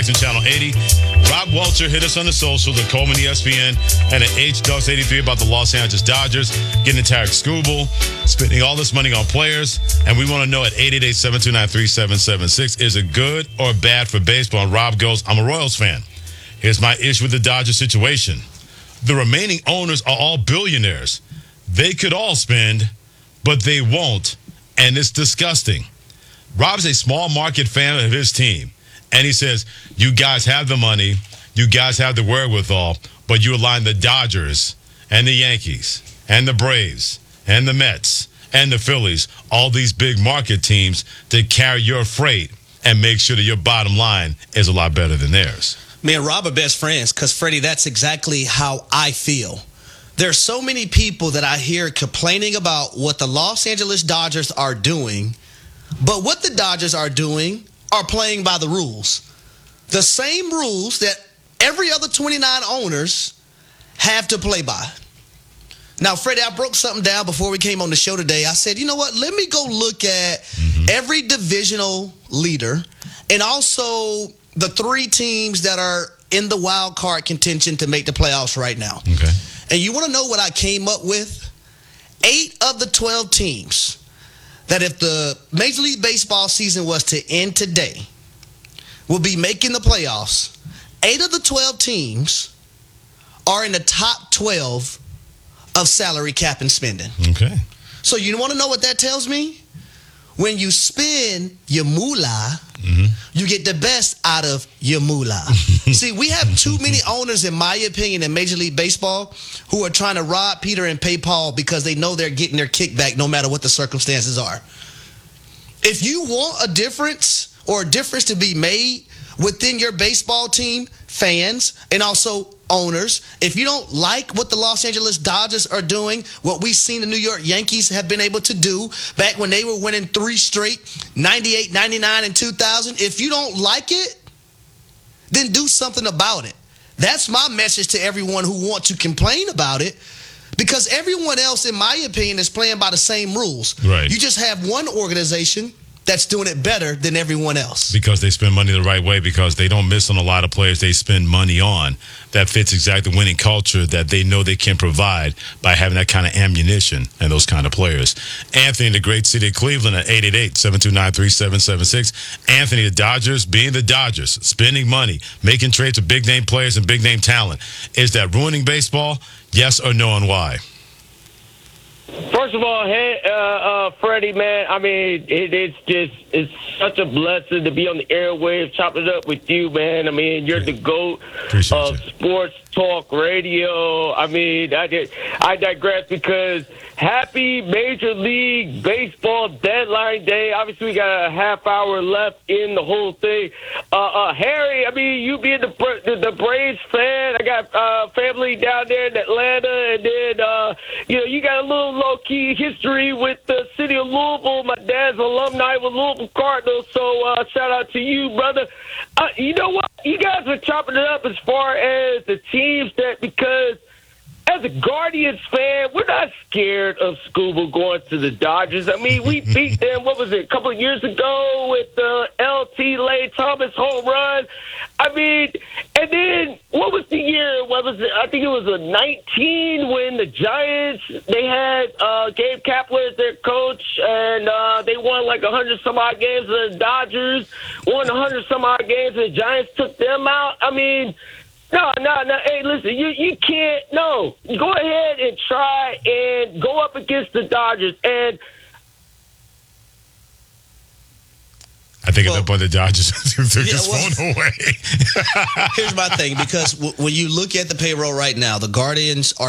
in Channel 80. Rob Welcher hit us on the social, the Coleman ESPN, and at H-Ducks83 about the Los Angeles Dodgers getting Tarek Skubal, spending all this money on players. And we want to know at 888-729-3776, is it good or bad for baseball? And Rob goes, I'm a Royals fan. Here's my issue with the Dodgers situation. The remaining owners are all billionaires. They could all spend, but they won't. And it's disgusting. Rob's a small market fan of his team. And he says, you guys have the money, you guys have the wherewithal, but you align the Dodgers and the Yankees and the Braves and the Mets and the Phillies, all these big market teams to carry your freight and make sure that your bottom line is a lot better than theirs. Me and Rob are best friends because, Freddie, that's exactly how I feel. There's so many people that I hear complaining about what the Los Angeles Dodgers are doing, but what the Dodgers are doing are playing by the rules. The same rules that every other 29 owners have to play by. Now, Freddie, I broke something down before we came on the show today. I said, you know what? Let me go look at every divisional leader and also the three teams that are in the wild card contention to make the playoffs right now. Okay. And you want to know what I came up with? 8 of the 12 teams that if the Major League Baseball season was to end today, will be making the playoffs. 8 of the 12 teams are in the top 12 of salary cap and spending. Okay. So you want to know what that tells me? When you spend your moolah, you get the best out of your moolah. See, we have too many owners, in my opinion, in Major League Baseball who are trying to rob Peter and pay Paul because they know they're getting their kickback no matter what the circumstances are. If you want a difference or a difference to be made within your baseball team, fans, and also owners, if you don't like what the Los Angeles Dodgers are doing, what we've seen the New York Yankees have been able to do back when they were winning 3 straight, 98, 99, and 2000, if you don't like it, then do something about it. That's my message to everyone who wants to complain about it, because everyone else, in my opinion, is playing by the same rules. Right. You just have one organization that's doing it better than everyone else. Because they spend money the right way, because they don't miss on a lot of players they spend money on. That fits exactly the winning culture that they know they can provide by having that kind of ammunition and those kind of players. Anthony, the great city of Cleveland at 888-729-3776. Anthony, the Dodgers being the Dodgers, spending money, making trades with big-name players and big-name talent. Is that ruining baseball? Yes or no, and why? First of all, hey, Freddie, man, I mean, it's such a blessing to be on the airwaves, chopping it up with you, man. I mean, you're the GOAT of sports talk radio. I mean, I digress because happy Major League Baseball deadline day. Obviously, we got a half hour left in the whole thing. Harry, I mean, you being the Braves fan, I got family down there in Atlanta, and then, you got a little low-key history with the city of Louisville. My dad's alumni with Louisville Cardinals, so shout out to you, brother. You know what? You guys are chopping it up as far as the teams that, because as a Guardians fan, we're not scared of Skubal going to the Dodgers. I mean, we beat them, what was it, a couple of years ago with the LT Lane Thomas home run. I mean, and then what was the year? What was it? I think it was a 19 when the Giants, they had Gabe Kapler as their coach, and they won like 100-some-odd games. The Dodgers won 100-some-odd games, and the Giants took them out. I mean, no. Hey, listen, you can't. No, go ahead and try and go up against the Dodgers. And I think at that point the Dodgers took his phone away. Here's my thing, because when you look at the payroll right now, the Guardians are